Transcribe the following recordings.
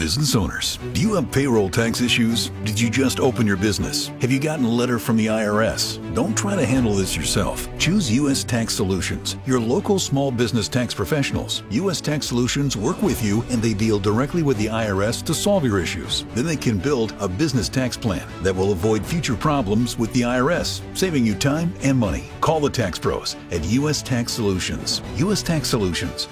Business owners, do you have payroll tax issues? Did you just open your business? Have you gotten a letter from the IRS? Don't try to handle this yourself. Choose U.S. Tax Solutions, your local small business tax professionals. U.S. Tax Solutions work with you and they deal directly with the IRS to solve your issues. Then they can build a business tax plan that will avoid future problems with the IRS, saving you time and money. Call the tax pros at U.S. Tax Solutions. U.S. Tax Solutions,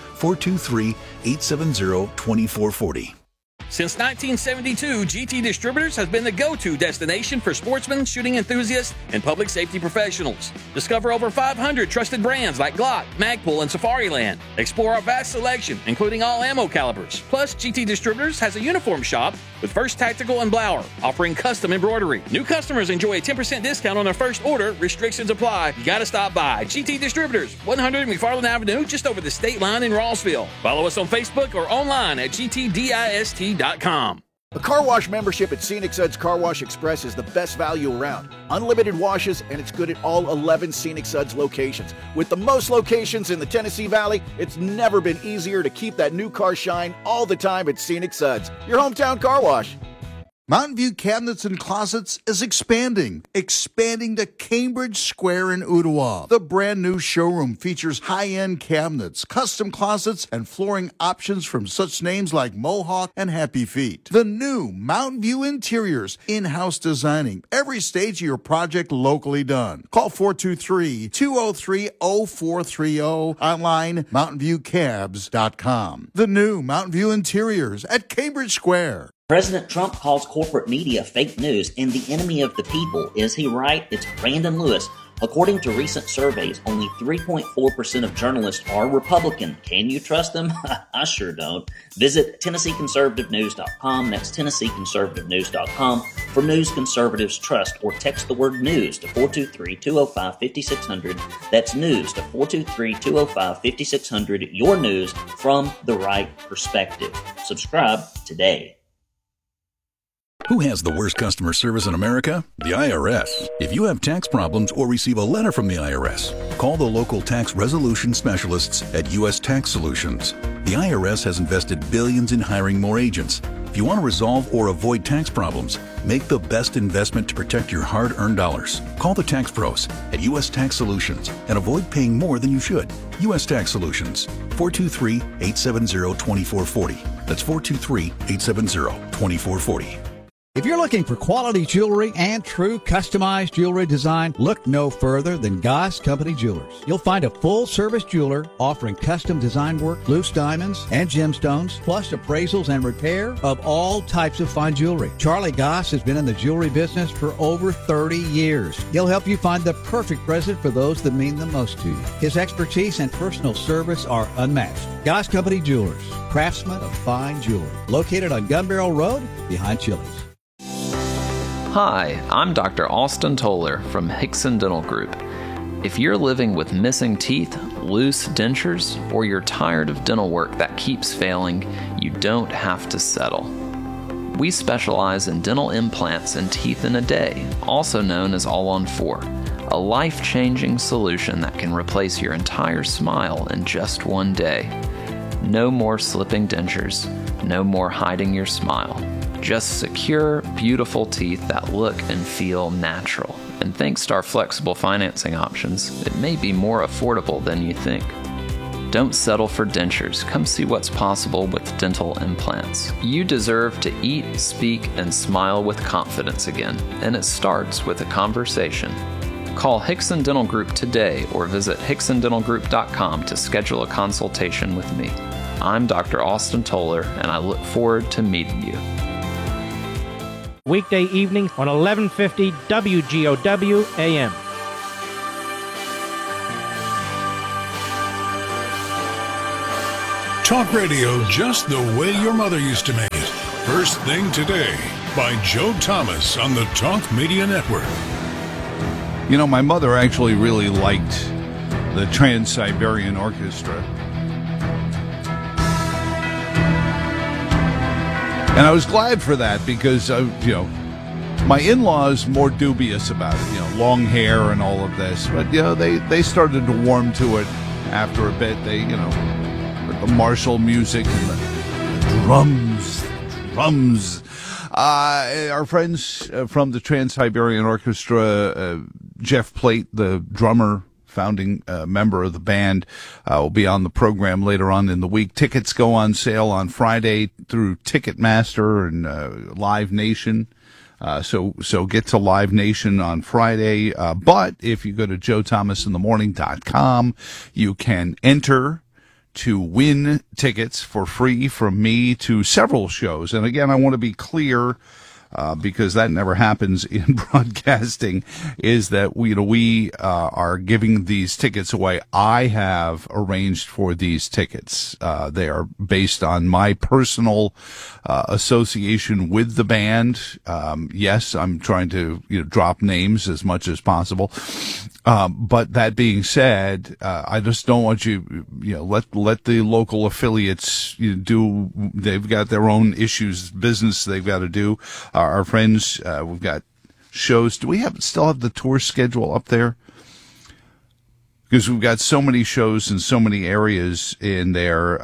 423-870-2440. Since 1972, GT Distributors has been the go-to destination for sportsmen, shooting enthusiasts, and public safety professionals. Discover over 500 trusted brands like Glock, Magpul, and Safariland. Explore our vast selection, including all ammo calibers. Plus, GT Distributors has a uniform shop with First Tactical and Blower, offering custom embroidery. New customers enjoy a 10% discount on their first order. Restrictions apply. You gotta stop by. GT Distributors, 100 McFarland Avenue, just over the state line in Rossville. Follow us on Facebook or online at gtdist.com. A car wash membership at Scenic Suds Car Wash Express is the best value around. Unlimited washes, and it's good at all 11 Scenic Suds locations. With the most locations in the Tennessee Valley, it's never been easier to keep that new car shine all the time at Scenic Suds, your hometown car wash. Mountain View Cabinets and Closets is expanding to Cambridge Square in Ottawa. The brand new showroom features high-end cabinets, custom closets, and flooring options from such names like Mohawk and Happy Feet. The new Mountain View Interiors, in-house designing, every stage of your project locally done. Call 423-203-0430, online mountainviewcabs.com. The new Mountain View Interiors at Cambridge Square. President Trump calls corporate media fake news and the enemy of the people. Is he right? It's Brandon Lewis. According to recent surveys, only 3.4% of journalists are Republican. Can you trust them? I sure don't. Visit TennesseeConservativeNews.com. That's TennesseeConservativeNews.com for news conservatives trust, or text the word news to 423-205-5600. That's news to 423-205-5600. Your news from the right perspective. Subscribe today. Who has the worst customer service in America? The IRS. If you have tax problems or receive a letter from the IRS, call the local tax resolution specialists at U.S. Tax Solutions. The IRS has invested billions in hiring more agents. If you want to resolve or avoid tax problems, make the best investment to protect your hard-earned dollars. Call the tax pros at U.S. Tax Solutions and avoid paying more than you should. U.S. Tax Solutions, 423-870-2440. That's 423-870-2440. If you're looking for quality jewelry and true customized jewelry design, look no further than Goss Company Jewelers. You'll find a full-service jeweler offering custom design work, loose diamonds, and gemstones, plus appraisals and repair of all types of fine jewelry. Charlie Goss has been in the jewelry business for over 30 years. He'll help you find the perfect present for those that mean the most to you. His expertise and personal service are unmatched. Goss Company Jewelers, craftsmen of fine jewelry. Located on Gun Barrel Road, behind Chili's. Hi, I'm Dr. Austin Toller from Hickson Dental Group. If you're living with missing teeth, loose dentures, or you're tired of dental work that keeps failing, you don't have to settle. We specialize in dental implants and teeth in a day, also known as All-on-4, a life-changing solution that can replace your entire smile in just one day. No more slipping dentures, no more hiding your smile. Just secure, beautiful teeth that look and feel natural. And thanks to our flexible financing options, it may be more affordable than you think. Don't settle for dentures. Come see what's possible with dental implants. You deserve to eat, speak, and smile with confidence again, and it starts with a conversation. Call Hickson Dental Group today or visit hicksondentalgroup.com to schedule a consultation with me. I'm Dr. Austin Toller, and I look forward to meeting you. Weekday evenings on 1150 WGOW AM. Talk radio just the way your mother used to make it. First Thing Today by Joe Thomas on the Talk Media Network. You know, my mother actually really liked the Trans-Siberian Orchestra. And I was glad for that because, my in-laws more dubious about it, long hair and all of this. But, they started to warm to it after a bit. They, with the martial music and the drums. drums. Our friends from the Trans-Siberian Orchestra, Jeff Plate, the drummer, founding member of the band, will be on the program later on in the week. Tickets go on sale on Friday through Ticketmaster and Live Nation. So get to Live Nation on Friday. But if you go to JoeThomasInTheMorning.com, you can enter to win tickets for free from me to several shows. And again, I want to be clear, because that never happens in broadcasting, is that we are giving these tickets away. I have arranged for these tickets. They are based on my personal association with the band. Yes, I'm trying to drop names as much as possible. But that being said, I just don't want let the local affiliates do. They've got their own issues, business they've got to do. Our friends, we've got shows. Do we still have the tour schedule up there? Because we've got so many shows in so many areas in there.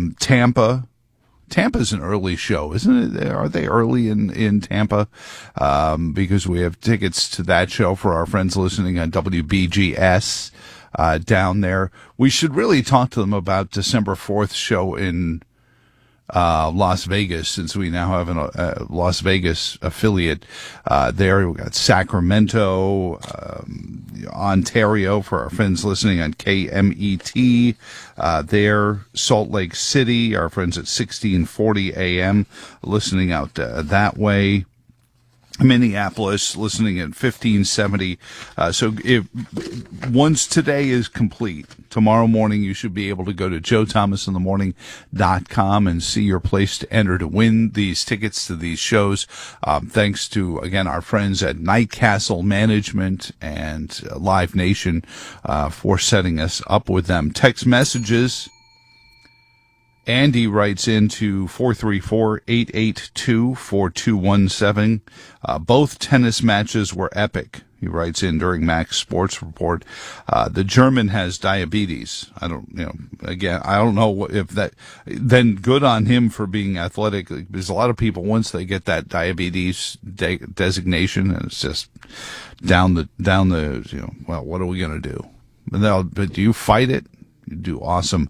Tampa's an early show, isn't it? Are they early in Tampa? Because we have tickets to that show for our friends listening on WBGS down there. We should really talk to them about December 4th show in Las Vegas, since we now have a Las Vegas affiliate there. We've got Sacramento, Ontario for our friends listening on KMET there. Salt Lake City, our friends at 1640 AM listening out that way. Minneapolis listening at 1570. So once today is complete, tomorrow morning you should be able to go to JoeThomasInTheMorning.com and see your place to enter to win these tickets to these shows. Thanks to, again, our friends at Night Castle Management and Live Nation for setting us up with them. Text messages. Andy writes into 434-882-4217. Both tennis matches were epic. He writes in during Mac's Sports Report. The German has diabetes. I don't know if that, then good on him for being athletic. There's a lot of people, once they get that diabetes designation, and it's just down the, well, what are we going to do? But do you fight it? You do awesome.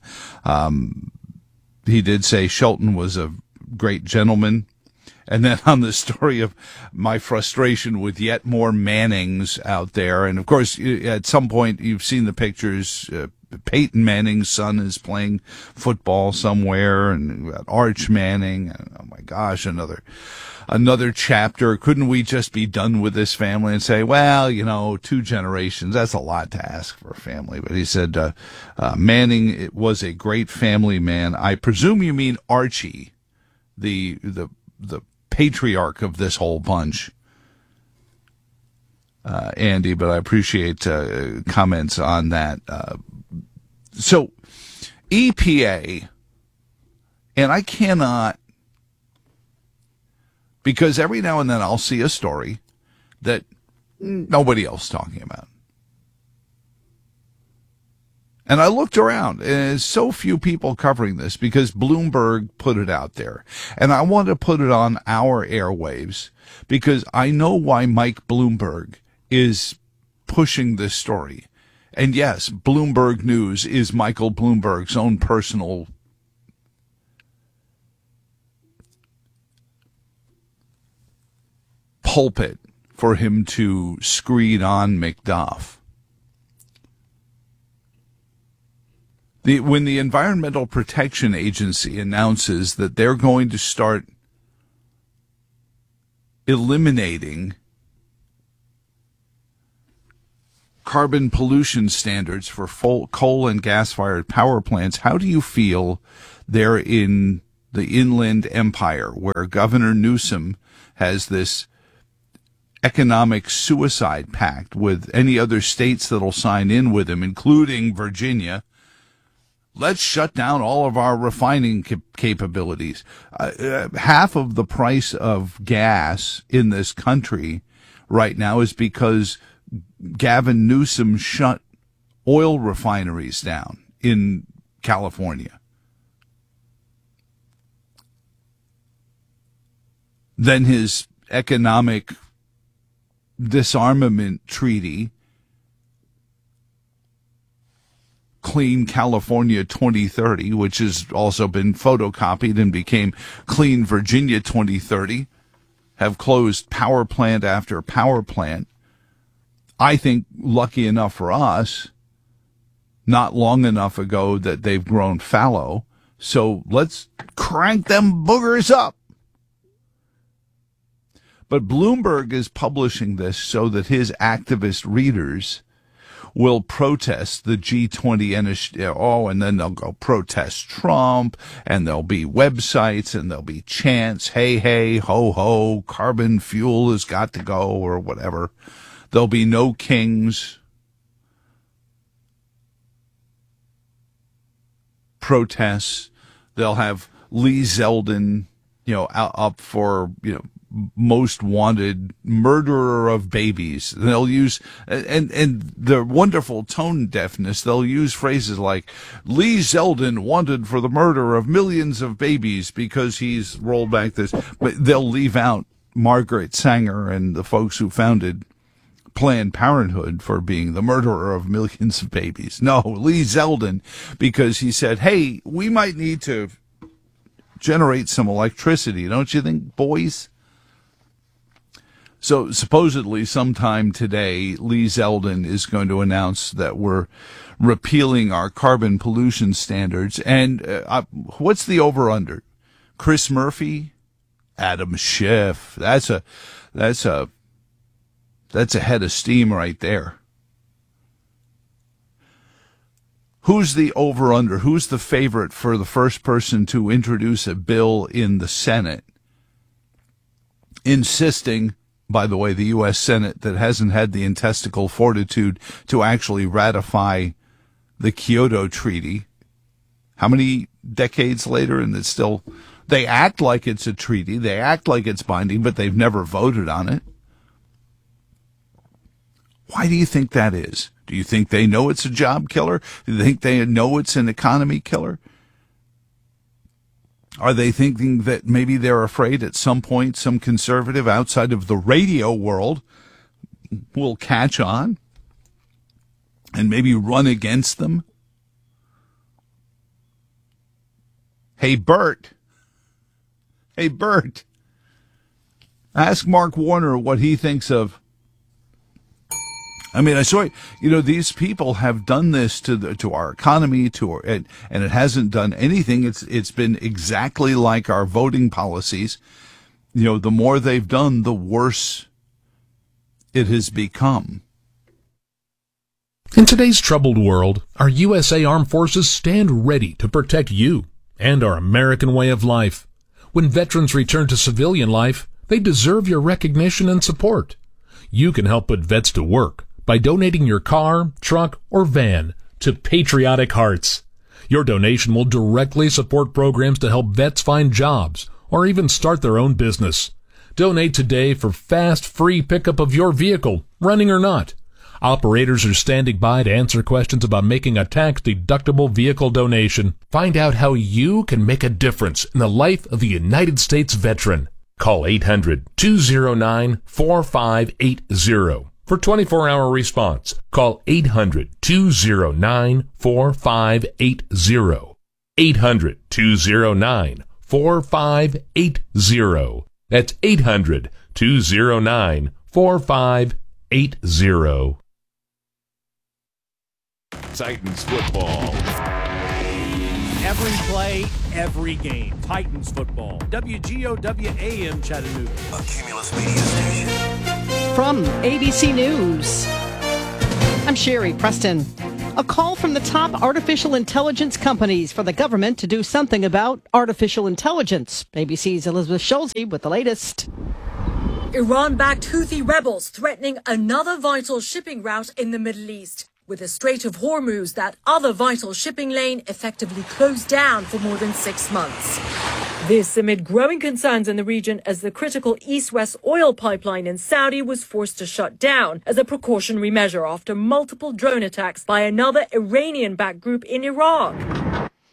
He did say Shelton was a great gentleman. And then on the story of my frustration with yet more Mannings out there. And of course, at some point you've seen the pictures. Peyton Manning's son is playing football somewhere, and we've got Arch Manning. And, oh my gosh, another chapter. Couldn't we just be done with this family and say, well, 2 generations, that's a lot to ask for a family. But he said, Manning was a great family man. I presume you mean Archie, the patriarch of this whole bunch, Andy, but I appreciate comments on that. So EPA, and I cannot, because every now and then I'll see a story that nobody else is talking about. And I looked around, and there's so few people covering this because Bloomberg put it out there. And I want to put it on our airwaves because I know why Mike Bloomberg is pushing this story. And yes, Bloomberg News is Michael Bloomberg's own personal pulpit for him to screed on McDuff. When the Environmental Protection Agency announces that they're going to start eliminating carbon pollution standards for coal and gas-fired power plants, how do you feel there in the Inland Empire, where Governor Newsom has this economic suicide pact with any other states that'll sign in with him, including Virginia? Let's shut down all of our refining capabilities. Half of the price of gas in this country right now is because Gavin Newsom shut oil refineries down in California. Then his economic disarmament treaty, Clean California 2030, which has also been photocopied and became Clean Virginia 2030, have closed power plant after power plant. I think, lucky enough for us, not long enough ago that they've grown fallow. So let's crank them boogers up. But Bloomberg is publishing this so that his activist readers will protest the G20 and then they'll go protest Trump, and there'll be websites and there'll be chants, hey, hey, ho, ho, carbon fuel has got to go, or whatever. There'll be no kings. Protests. They'll have Lee Zeldin, up for, most wanted murderer of babies. They'll use, and the wonderful tone deafness, they'll use phrases like Lee Zeldin wanted for the murder of millions of babies because he's rolled back this, but they'll leave out Margaret Sanger and the folks who founded Planned Parenthood for being the murderer of millions of babies. No, Lee Zeldin, because he said, hey, we might need to generate some electricity, don't you think, boys? So supposedly sometime today, Lee Zeldin is going to announce that we're repealing our carbon pollution standards. And what's the over-under? Chris Murphy, Adam Schiff. That's a head of steam right there. Who's the over-under? Who's the favorite for the first person to introduce a bill in the Senate, insisting, by the way, the U.S. Senate that hasn't had the intestinal fortitude to actually ratify the Kyoto Treaty? How many decades later, and it's still, they act like it's a treaty, they act like it's binding, but they've never voted on it. Why do you think that is? Do you think they know it's a job killer? Do you think they know it's an economy killer? Are they thinking that maybe they're afraid at some point some conservative outside of the radio world will catch on and maybe run against them? Hey, Bert. Ask Mark Warner what he thinks of. I mean, I saw, these people have done this to our economy, and it hasn't done anything. It's been exactly like our voting policies. The more they've done, the worse it has become. In today's troubled world, our USA Armed Forces stand ready to protect you and our American way of life. When veterans return to civilian life, they deserve your recognition and support. You can help put vets to work by donating your car, truck, or van to Patriotic Hearts. Your donation will directly support programs to help vets find jobs or even start their own business. Donate today for fast, free pickup of your vehicle, running or not. Operators are standing by to answer questions about making a tax-deductible vehicle donation. Find out how you can make a difference in the life of a United States veteran. Call 800-209-4580. For 24-hour response, call 800-209-4580. 800-209-4580. That's 800-209-4580. Titans football. Every play, every game. Titans football. WGOW AM Chattanooga. A Cumulus Media Station. From ABC News, I'm Sherry Preston. A call from the top artificial intelligence companies for the government to do something about artificial intelligence. ABC's Elizabeth Schulze with the latest. Iran-backed Houthi rebels threatening another vital shipping route in the Middle East, with the Strait of Hormuz, that other vital shipping lane, effectively closed down for more than 6 months. This amid growing concerns in the region as the critical east-west oil pipeline in Saudi was forced to shut down as a precautionary measure after multiple drone attacks by another Iranian-backed group in Iraq.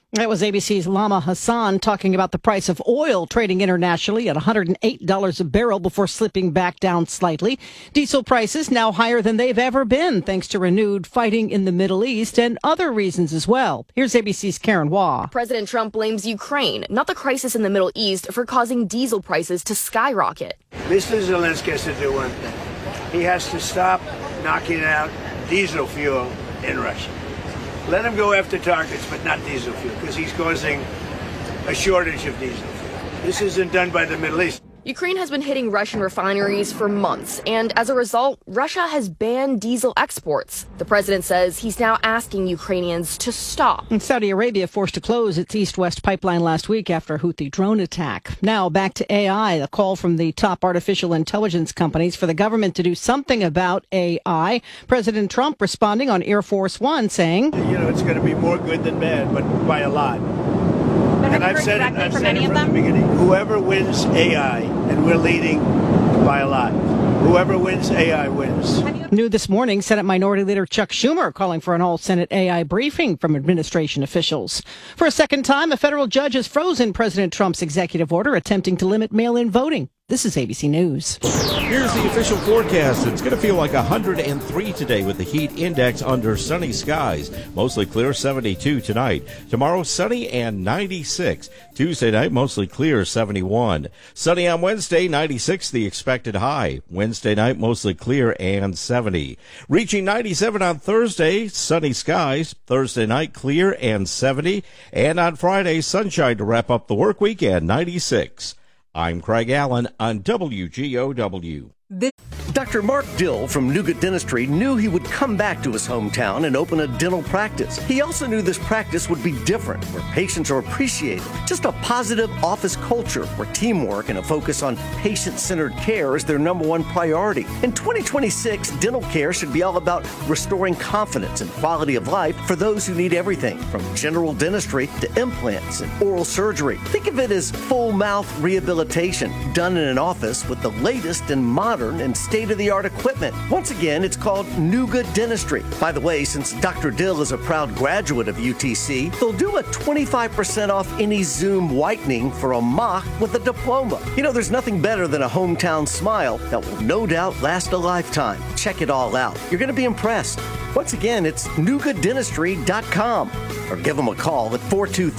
That was ABC's Lama Hassan talking about the price of oil trading internationally at $108 a barrel before slipping back down slightly. Diesel prices now higher than they've ever been thanks to renewed fighting in the Middle East and other reasons as well. Here's ABC's Karen Waugh. President Trump blames Ukraine, not the crisis in the Middle East, for causing diesel prices to skyrocket. Mr. Zelensky has to do one thing. He has to stop knocking out diesel fuel in Russia. Let him go after targets, but not diesel fuel, because he's causing a shortage of diesel fuel. This isn't done by the Middle East. Ukraine has been hitting Russian refineries for months, and as a result, Russia has banned diesel exports. The president says he's now asking Ukrainians to stop. And Saudi Arabia forced to close its east-west pipeline last week after a Houthi drone attack. Now back to AI, a call from the top artificial intelligence companies for the government to do something about AI. President Trump responding on Air Force One saying, It's going to be more good than bad, but by a lot. And I've said it from the beginning. Whoever wins AI, and we're leading by a lot. Whoever wins AI wins. New this morning, Senate Minority Leader Chuck Schumer calling for an all-Senate AI briefing from administration officials. For a second time, a federal judge has frozen President Trump's executive order attempting to limit mail-in voting. This is ABC News. Here's the official forecast. It's going to feel like 103 today with the heat index under sunny skies. Mostly clear, 72 tonight. Tomorrow, sunny and 96. Tuesday night, mostly clear, 71. Sunny on Wednesday, 96 the expected high. Wednesday night, mostly clear and 70. Reaching 97 on Thursday, sunny skies. Thursday night, clear and 70. And on Friday, sunshine to wrap up the work week and 96. I'm Craig Allen on WGOW. Dr. Mark Dill from Nuga Dentistry knew he would come back to his hometown and open a dental practice. He also knew this practice would be different, where patients are appreciated. Just a positive office culture where teamwork and a focus on patient-centered care is their number one priority. In 2026, dental care should be all about restoring confidence and quality of life for those who need everything, from general dentistry to implants and oral surgery. Think of it as full mouth rehabilitation done in an office with the latest and modern and state-of-the-art equipment. Once again, it's called Nuga Dentistry. By the way, since Dr. Dill is a proud graduate of UTC, they'll do a 25% off any Zoom whitening for a mock with a diploma. There's nothing better than a hometown smile that will no doubt last a lifetime. Check it all out. You're going to be impressed. Once again, it's NugaDentistry.com or give them a call at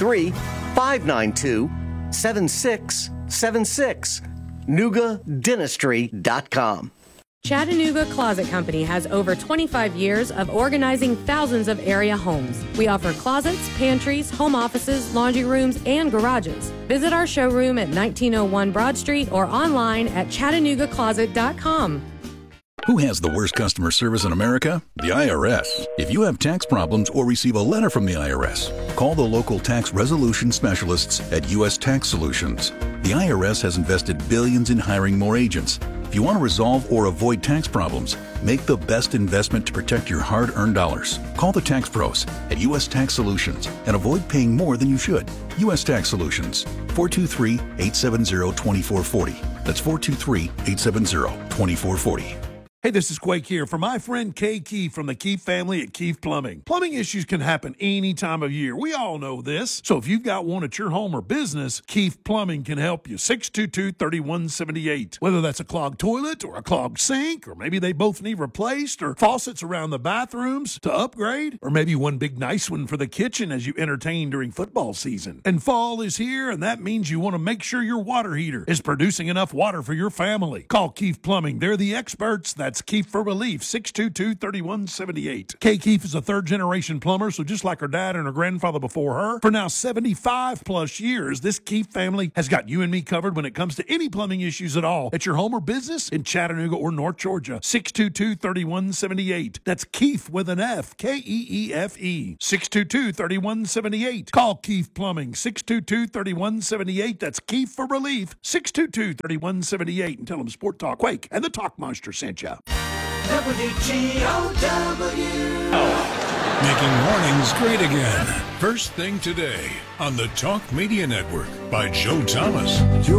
423-592-7676. NugaDentistry.com. Chattanooga Closet Company has over 25 years of organizing thousands of area homes. We offer closets, pantries, home offices, laundry rooms, and garages. Visit our showroom at 1901 Broad Street or online at ChattanoogaCloset.com. Who has the worst customer service in America? The IRS. If you have tax problems or receive a letter from the IRS, call the local tax resolution specialists at U.S. Tax Solutions. The IRS has invested billions in hiring more agents. If you want to resolve or avoid tax problems, make the best investment to protect your hard-earned dollars. Call the tax pros at U.S. Tax Solutions and avoid paying more than you should. U.S. Tax Solutions, 423-870-2440. That's 423-870-2440. Hey, this is Quake here for my friend Kay Keefe from the Keefe family at Keefe Plumbing. Plumbing issues can happen any time of year. We all know this. So if you've got one at your home or business, Keefe Plumbing can help you. 622-3178. Whether that's a clogged toilet or a clogged sink, or maybe they both need replaced, or faucets around the bathrooms to upgrade, or maybe one big nice one for the kitchen as you entertain during football season. And fall is here, and that means you want to make sure your water heater is producing enough water for your family. Call Keefe Plumbing. They're the experts. That's Keefe for Relief, 622-3178. Kay Keefe is a third-generation plumber, so just like her dad and her grandfather before her, for now 75-plus years, this Keefe family has got you and me covered when it comes to any plumbing issues at all at your home or business in Chattanooga or North Georgia. 622-3178. That's Keefe with an F, K-E-E-F-E. 622-3178. Call Keefe Plumbing, 622-3178. That's Keefe for Relief, 622-3178. And tell them Sport Talk Quake and the Talk Monster sent you. WGOW. Making mornings great again. First thing today on the Talk Media Network by Joe Thomas.